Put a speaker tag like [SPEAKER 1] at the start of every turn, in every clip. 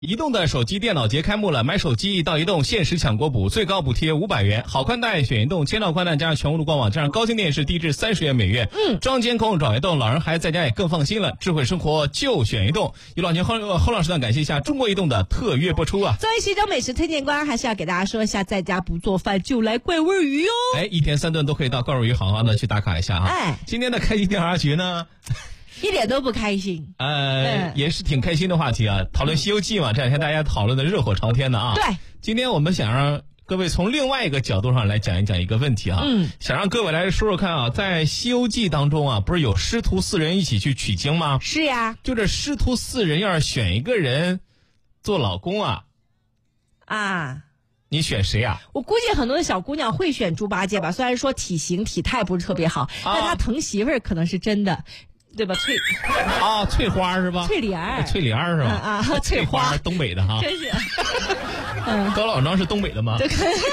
[SPEAKER 1] 移动的手机电脑节开幕了，买手机到移动限时抢国补，最高补贴500元。好宽带选移动，千兆宽带加上全屋的官网，加上高清电视低至30元每月。装监控找移动，老人孩子在家也更放心了。智慧生活就选移动。有老年后浪时段感谢一下中国移动的特约播出啊！
[SPEAKER 2] 作为徐州美食推荐官，还是要给大家说一下，在家不做饭就来怪味鱼哟。
[SPEAKER 1] 一天3顿都可以到怪味鱼好好的去打卡一下哈。今天的开心调查局呢？
[SPEAKER 2] 一点都不开心，
[SPEAKER 1] 也是挺开心的话题啊，讨论《西游记》嘛，这两天大家讨论的热火朝天的啊。
[SPEAKER 2] 对，
[SPEAKER 1] 今天我们想让各位从另外一个角度上来讲一讲一个问题啊，想让各位来说说看啊，在《西游记》当中啊，不是有师徒4人一起去取经吗？
[SPEAKER 2] 是呀，
[SPEAKER 1] 就这师徒4人要是选一个人做老公啊，你选谁啊？
[SPEAKER 2] 我估计很多的小姑娘会选猪八戒吧，虽然说体型体态不是特别好，但他疼媳妇儿可能是真的。对吧？
[SPEAKER 1] 翠花是吧？
[SPEAKER 2] 翠莲
[SPEAKER 1] 是吧？
[SPEAKER 2] 翠花，
[SPEAKER 1] 东北的哈，
[SPEAKER 2] 真是。
[SPEAKER 1] 高老庄是东北的吗？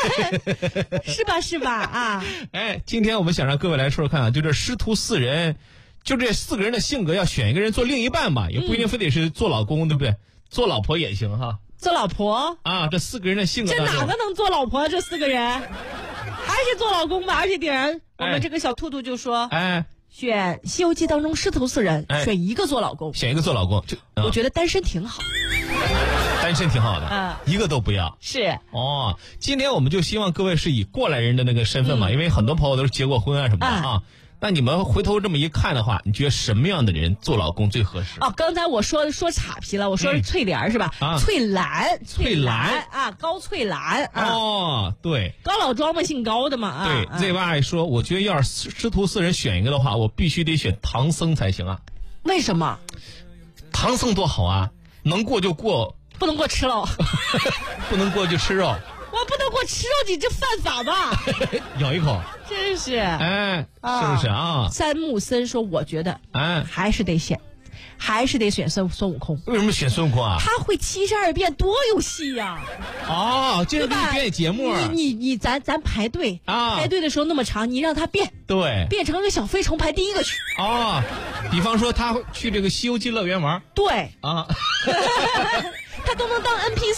[SPEAKER 2] 是吧啊！
[SPEAKER 1] 今天我们想让各位来说说看啊，就这师徒4人，就这4个人的性格，要选一个人做另一半吧，也不一定非得是做老公，对不对？做老婆也行哈。
[SPEAKER 2] 做老婆
[SPEAKER 1] 啊，这4个人的性格，
[SPEAKER 2] 这哪个能做老婆？这4个人，还是做老公吧？而且点人，我们这个小兔兔就说，选《西游记》当中师徒4人，选一个做老公，
[SPEAKER 1] 选一个做老公，
[SPEAKER 2] 我觉得单身挺好，
[SPEAKER 1] 单身挺好的，一个都不要。
[SPEAKER 2] 是
[SPEAKER 1] 今天我们就希望各位是以过来人的那个身份嘛，因为很多朋友都是结过婚啊什么的啊。那你们回头这么一看的话，你觉得什么样的人做老公最合适？
[SPEAKER 2] 刚才我说岔皮了，我说是翠莲是吧？翠兰啊，高翠兰
[SPEAKER 1] 对，
[SPEAKER 2] 高老庄嘛，姓高的嘛
[SPEAKER 1] 对，ZY 说，我觉得要是师徒4人选一个的话，我必须得选唐僧才行啊。
[SPEAKER 2] 为什么？
[SPEAKER 1] 唐僧多好啊，能过就过，
[SPEAKER 2] 不能过吃肉，
[SPEAKER 1] 不能过就吃肉。
[SPEAKER 2] 我不能过吃肉，你这犯法吧？
[SPEAKER 1] 咬一口，
[SPEAKER 2] 真是，
[SPEAKER 1] 是不是啊？
[SPEAKER 2] 三木森说，我觉得，还是得选孙悟空。
[SPEAKER 1] 为什么选孙悟空啊？
[SPEAKER 2] 他会72变，多有戏呀！
[SPEAKER 1] 这是表演节目。
[SPEAKER 2] 咱排队排队的时候那么长，你让他变，
[SPEAKER 1] 对，
[SPEAKER 2] 变成个小飞虫排第一个去。
[SPEAKER 1] 比方说他去这个西游记乐园玩，
[SPEAKER 2] 对他都能当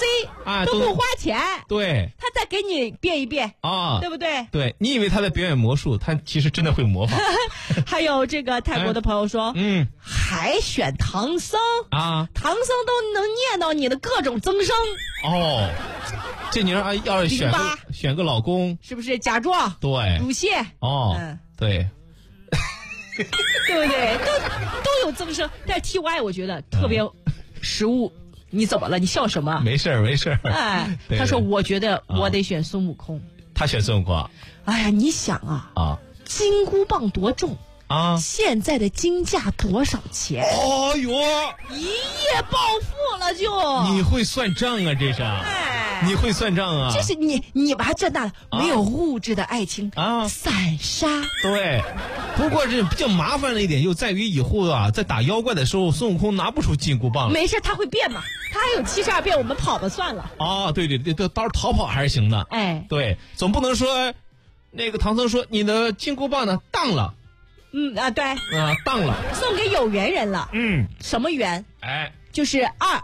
[SPEAKER 2] NPC 都不花钱，
[SPEAKER 1] 对，
[SPEAKER 2] 他再给你变一变对不对？
[SPEAKER 1] 对，你以为他在表演魔术，他其实真的会模仿。
[SPEAKER 2] 还有这个泰国的朋友说，还选唐僧唐僧都能念到你的各种增声
[SPEAKER 1] 这你要选个老公，
[SPEAKER 2] 是不是假装
[SPEAKER 1] 对
[SPEAKER 2] 乳蟹
[SPEAKER 1] 对
[SPEAKER 2] 对不对？都有增声，但是 TY 我觉得特别实物。你怎么了？你笑什么？
[SPEAKER 1] 没事
[SPEAKER 2] 他说我觉得我得选孙悟空。
[SPEAKER 1] 他选孙悟空。
[SPEAKER 2] 哎呀，你想金箍棒多重现在的金价多少钱？一夜暴富了就。
[SPEAKER 1] 你会算账啊，这是你会算账啊？
[SPEAKER 2] 这是你把它赚大了，没有物质的爱情散沙。
[SPEAKER 1] 对，不过这比较麻烦的一点就在于以后在打妖怪的时候，孙悟空拿不出金箍棒。
[SPEAKER 2] 没事，他会变嘛，他还有72变，我们跑吧算了。
[SPEAKER 1] 对，到时候逃跑还是行的。对，总不能说那个唐僧说你的金箍棒呢当了。
[SPEAKER 2] 对
[SPEAKER 1] 当了，
[SPEAKER 2] 送给有缘人了。什么缘？就是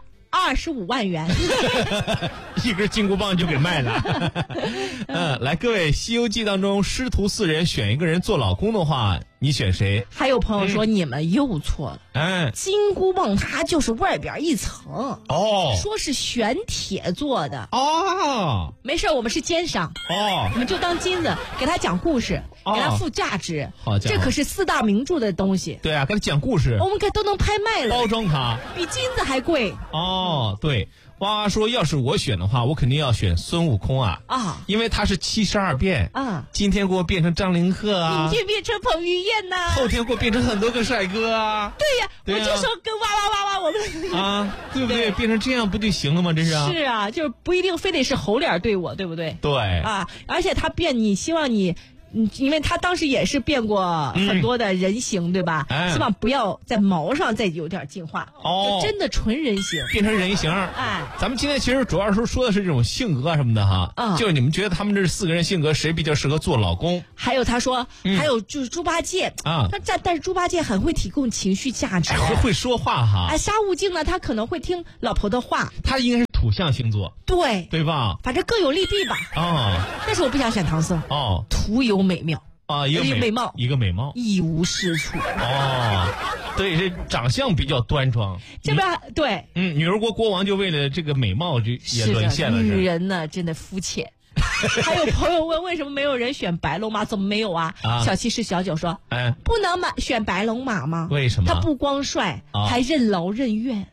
[SPEAKER 2] 25万元，
[SPEAKER 1] 一根金箍棒就给卖了。来，各位，《西游记》当中师徒4人选一个人做老公的话，你选谁？
[SPEAKER 2] 还有朋友说你们又错了。金箍棒它就是外边一层说是玄铁做的没事，我们是奸商你们就当金子给他讲故事，给他附价值。这可是4大名著的东西。
[SPEAKER 1] 对给他讲故事，
[SPEAKER 2] 我们都能拍卖了，
[SPEAKER 1] 包装它，
[SPEAKER 2] 比金子还贵。
[SPEAKER 1] 对，娃娃说要是我选的话，我肯定要选孙悟空因为他是72变今天给我变成张凌赫
[SPEAKER 2] 明天变成彭于晏
[SPEAKER 1] 后天给我变成很多个帅哥
[SPEAKER 2] 对呀，我就说跟哇我们
[SPEAKER 1] 对不对？变成这样不就行了吗？这是
[SPEAKER 2] 就是不一定非得是猴脸对我，对不对？
[SPEAKER 1] 对
[SPEAKER 2] 而且他变，你希望你因为他当时也是变过很多的人形，对吧？希望不要在毛上再有点进化，就真的纯人形，
[SPEAKER 1] 变成人形。咱们今天其实主要是说的是这种性格什么的哈，就是你们觉得他们这4个人性格谁比较适合做老公？
[SPEAKER 2] 还有他说，还有就是猪八戒但是猪八戒很会提供情绪价值，
[SPEAKER 1] 会说话哈。
[SPEAKER 2] 沙悟净呢，他可能会听老婆的话，
[SPEAKER 1] 他应该是土象星座，
[SPEAKER 2] 对
[SPEAKER 1] 吧？
[SPEAKER 2] 反正各有利弊吧。但是我不想选唐僧，徒有美妙
[SPEAKER 1] 一个美貌，
[SPEAKER 2] 一无是处。
[SPEAKER 1] 对，这长相比较端庄。
[SPEAKER 2] 这边对，
[SPEAKER 1] 女儿国国王就为了这个美貌就也沦陷了。
[SPEAKER 2] 女人呢，真的肤浅。还有朋友问，为什么没有人选白龙马？怎么没有啊？小七是小九说，不能选白龙马吗？
[SPEAKER 1] 为什么？
[SPEAKER 2] 他不光帅，还任劳任怨。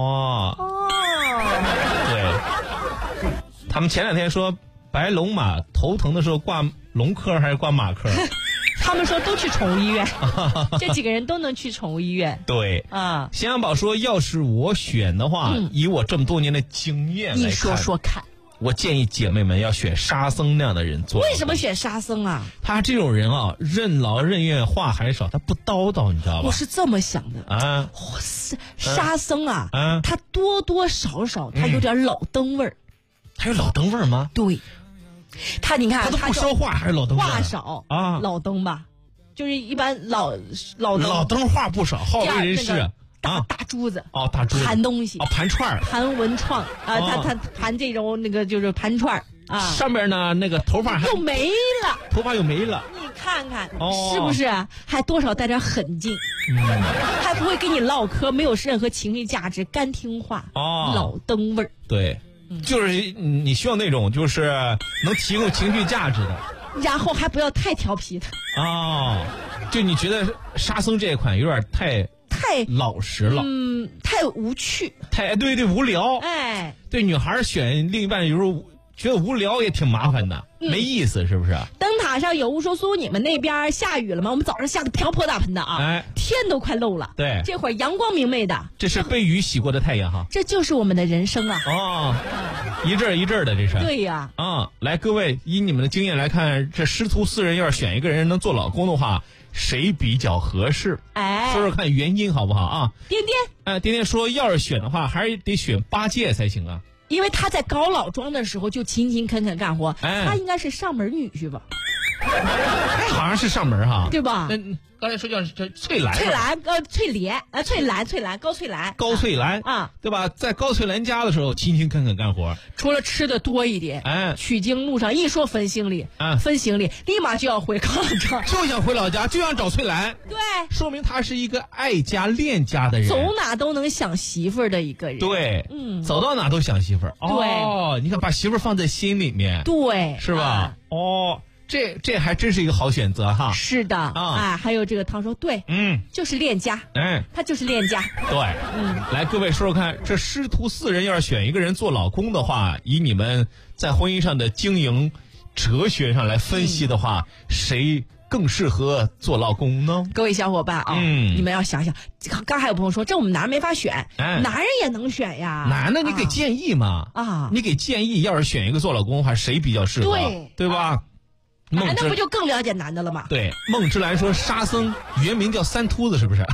[SPEAKER 1] 对，他们前2天说白龙马头疼的时候挂龙科还是挂马科？
[SPEAKER 2] 他们说都去宠物医院，这几个人都能去宠物医院。
[SPEAKER 1] 对咸阳宝说，要是我选的话，以我这么多年的经验来看，
[SPEAKER 2] 你说说看。
[SPEAKER 1] 我建议姐妹们要选沙僧那样的人做。
[SPEAKER 2] 为什么选沙僧啊？
[SPEAKER 1] 他这种人啊，任劳任怨，话还少，他不叨叨，你知道吧？
[SPEAKER 2] 我是这么想的沙僧他多多少少他有点老登味儿。
[SPEAKER 1] 还有老登味儿吗？
[SPEAKER 2] 对，你看
[SPEAKER 1] 他都不说话还是老登味儿？
[SPEAKER 2] 话少老登吧，就是一般老
[SPEAKER 1] 登话不少，好为人师。
[SPEAKER 2] 大珠子
[SPEAKER 1] 大珠子
[SPEAKER 2] 盘东西
[SPEAKER 1] 盘串儿，
[SPEAKER 2] 盘文创他盘这种那个就是盘串儿
[SPEAKER 1] 上面呢那个头发
[SPEAKER 2] 又没了，
[SPEAKER 1] 头发又没了，
[SPEAKER 2] 你看看是不是还多少带点狠劲，还不会跟你唠嗑，没有任何情绪价值，干听话老登味儿。
[SPEAKER 1] 对，就是你需要那种就是能提供情绪价值的，
[SPEAKER 2] 然后还不要太调皮的
[SPEAKER 1] 就你觉得沙僧这一款有点太老实了，
[SPEAKER 2] 太无趣，
[SPEAKER 1] 对无聊，对女孩选另一半有时候觉得无聊也挺麻烦的，没意思，是不是？
[SPEAKER 2] 灯塔上有雾说苏，你们那边下雨了吗？我们早上下的瓢泼大盆的天都快漏了。
[SPEAKER 1] 对，
[SPEAKER 2] 这会儿阳光明媚的，
[SPEAKER 1] 这是被雨洗过的太阳哈。
[SPEAKER 2] 这就是我们的人生
[SPEAKER 1] 一阵一阵的，这是。
[SPEAKER 2] 对呀。
[SPEAKER 1] 来，各位以你们的经验来看，这师徒4人要是选一个人能做老公的话，谁比较合适？说说看原因好不好啊？
[SPEAKER 2] 颠
[SPEAKER 1] 颠说，要是选的话，还是得选八戒才行啊。
[SPEAKER 2] 因为他在高老庄的时候就勤勤恳恳干活，他应该是上门女婿吧？
[SPEAKER 1] 好像是上门哈，
[SPEAKER 2] 对吧？
[SPEAKER 1] 刚才说叫翠兰，高翠兰对吧？在高翠兰家的时候勤勤恳恳干活，
[SPEAKER 2] 除了吃的多一点，取经路上一说分行李，立马就要回高老庄，
[SPEAKER 1] 就想回老家，就想找翠兰，
[SPEAKER 2] 对，
[SPEAKER 1] 说明他是一个爱家恋家的人，
[SPEAKER 2] 走哪都能想媳妇儿的一个人，
[SPEAKER 1] 对，走到哪都想媳妇儿，
[SPEAKER 2] 对，
[SPEAKER 1] 你看把媳妇儿放在心里面，
[SPEAKER 2] 对，
[SPEAKER 1] 是吧？这还真是一个好选择哈。
[SPEAKER 2] 是的还有这个汤说对，就是恋家，他就是恋家。
[SPEAKER 1] 对，来各位说说看，这师徒4人要是选一个人做老公的话，以你们在婚姻上的经营哲学上来分析的话，谁更适合做老公呢？
[SPEAKER 2] 各位小伙伴你们要想想，刚还有朋友说这我们男人没法选，男人也能选呀。
[SPEAKER 1] 男的你给建议嘛你给建议，要是选一个做老公的话，谁比较适合？对吧？
[SPEAKER 2] 那不就更了解男的了吗？
[SPEAKER 1] 对，孟芝兰说沙僧原名叫三秃子，是不是？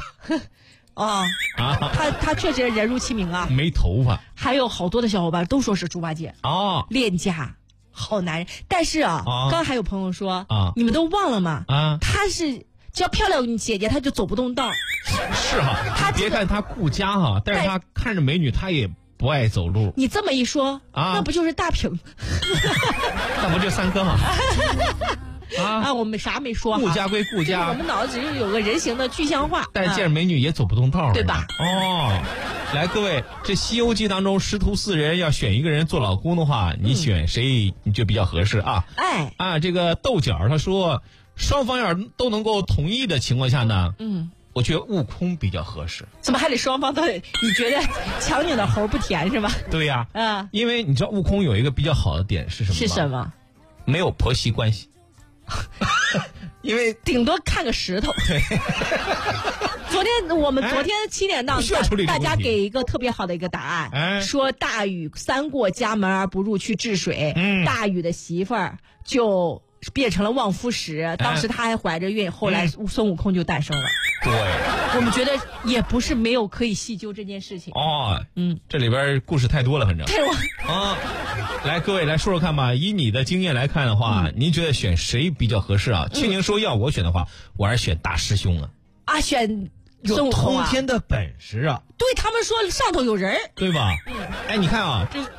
[SPEAKER 2] 他确实人如其名啊，
[SPEAKER 1] 没头发。还
[SPEAKER 2] 有好多的小伙伴都说是猪八戒恋家好男人，但是刚还有朋友说你们都忘了吗？他是只要漂亮姐姐他就走不动道。
[SPEAKER 1] 是哈，别看他顾家但是他看着美女他也不爱走路。
[SPEAKER 2] 你这么一说那不就是大平？
[SPEAKER 1] 那不就3颗吗？
[SPEAKER 2] 我们啥没说，
[SPEAKER 1] 顾家归顾家，
[SPEAKER 2] 我们脑子只是有个人形的具象化，
[SPEAKER 1] 但是见着美女也走不动道，
[SPEAKER 2] 对吧？
[SPEAKER 1] 来各位，这《西游记》当中师徒4人要选一个人做老公的话，你选谁你就比较合适啊？这个豆角他说，双方要都能够统一的情况下呢，我觉得悟空比较合适。
[SPEAKER 2] 怎么还得双方都得？你觉得强扭的猴不甜是吧？
[SPEAKER 1] 对呀，因为你知道悟空有一个比较好的点是什么吗？
[SPEAKER 2] 是什么？
[SPEAKER 1] 没有婆媳关系。因为
[SPEAKER 2] 顶多看个石头。
[SPEAKER 1] 对。
[SPEAKER 2] 昨天7点档，大家给一个特别好的一个答案，说大禹3过家门而不入去治水，大禹的媳妇儿就变成了望夫石，当时他还怀着孕，后来孙悟空就诞生了。
[SPEAKER 1] 对，
[SPEAKER 2] 我们觉得也不是没有可以细究这件事情。
[SPEAKER 1] 这里边故事太多了，反正。
[SPEAKER 2] 对
[SPEAKER 1] 来，各位来说说看吧。以你的经验来看的话，您觉得选谁比较合适啊？青宁说要我选的话，我还是选大师兄啊。
[SPEAKER 2] 选
[SPEAKER 1] 孙悟空通天的本事啊！
[SPEAKER 2] 对他们说上头有人，
[SPEAKER 1] 对吧？哎，你看啊，这